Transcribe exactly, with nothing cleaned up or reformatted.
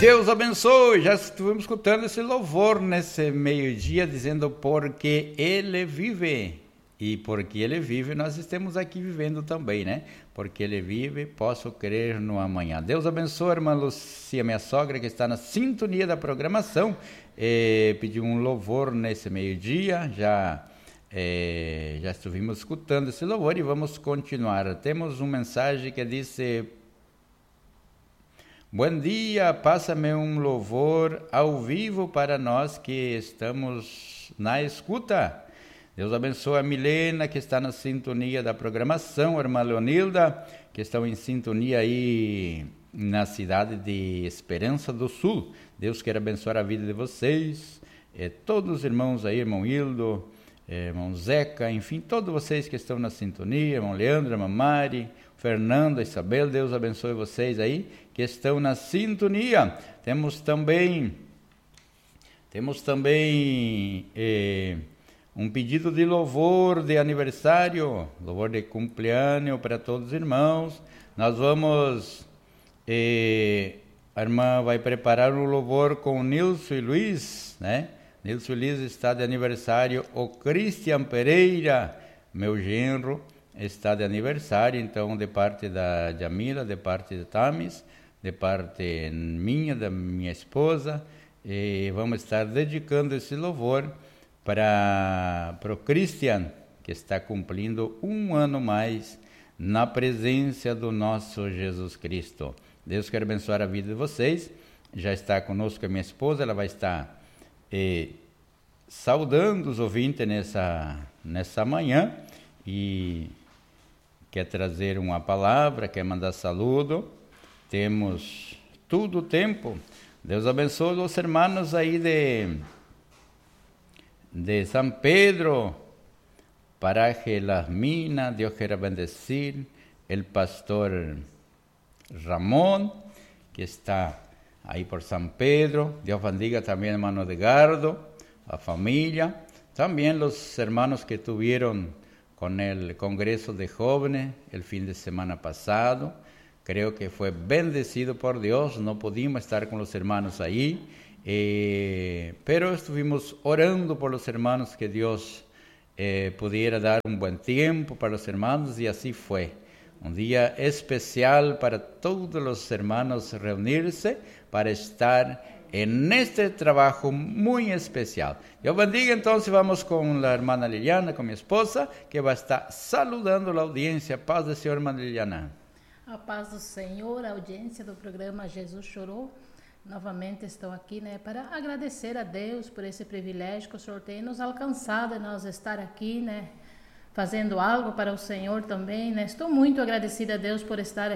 Deus abençoe. Já estivemos escutando esse louvor nesse meio-dia, dizendo porque Ele vive. E porque Ele vive, nós estamos aqui vivendo também, né? Porque Ele vive, posso crer no amanhã. Deus abençoe a irmã Lucia, minha sogra, que está na sintonia da programação. É, pediu um louvor nesse meio-dia, já... É, já estivemos escutando esse louvor e vamos continuar. Temos uma mensagem que diz: bom dia, passa-me um louvor ao vivo para nós que estamos na escuta. Deus abençoe a Milena, que está na sintonia da programação, a irmã Leonilda, que estão em sintonia aí na cidade de Esperança do Sul. Deus quer abençoar a vida de vocês, é, todos os irmãos aí, irmão Hildo, irmão Zeca, enfim, todos vocês que estão na sintonia, irmão Leandro, irmã Mari, Fernando, Isabel, Deus abençoe vocês aí que estão na sintonia. Temos também, temos também eh, um pedido de louvor de aniversário, louvor de cumpleaños para todos os irmãos. Nós vamos, eh, a irmã vai preparar um louvor com o Nilson e Luiz, né? Nilson Liz está de aniversário, o Cristian Pereira, meu genro, está de aniversário, então de parte da Jamila, de parte de Tamis, de parte minha, da minha esposa, e vamos estar dedicando esse louvor para, para o Cristian, que está cumprindo um ano mais na presença do nosso Jesus Cristo. Deus quer abençoar a vida de vocês. Já está conosco a minha esposa, ela vai estar E saudando os ouvintes nessa, nessa manhã e quer trazer uma palavra, quer mandar saludo. Temos todo o tempo. Deus abençoe os irmãos aí de, de São Pedro, Paraje Las Minas. Deus quer bendecir el pastor Ramón, que está aí por São Pedro. Deus bendiga também hermano Edgardo, a família, também os hermanos que tiveram com o Congresso de Jóvenes el fin de semana passado. Creo que foi bendecido por Deus, não podíamos estar com os hermanos aí, eh, pero estuvimos orando por os hermanos que Deus eh, pudiera dar um bom tempo para os hermanos e assim foi. Um dia especial para todos os hermanos reunir-se para estar en este trabajo muy especial. Dios bendiga. Entonces vamos con la hermana Liliana, con mi esposa, que va a estar saludando la audiencia. Paz do Senhor, hermana Liliana. A paz do Senhor, a audiência do programa Jesus Chorou. Novamente estou aqui, né, para agradecer a Deus por esse privilégio que o Senhor tem nos alcançado, e nós estar aqui, né, fazendo algo para o Senhor também, né. Estou muito agradecida a Deus por estar